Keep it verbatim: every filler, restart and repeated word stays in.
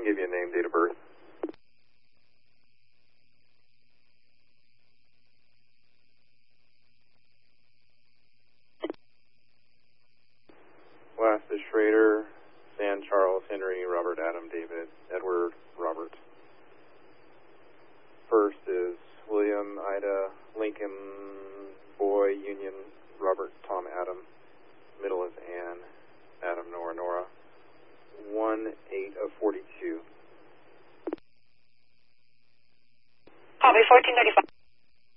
can give you a name, date of birth. Last is Schrader, San Charles, Henry, Robert, Adam, David, Edward, Robert. First is William, Ida, Lincoln, Boy, Union, Robert, Tom, Adam. Middle is Ann, Adam, Nora, Nora. one eight of forty-two. Copy, fourteen ninety-five.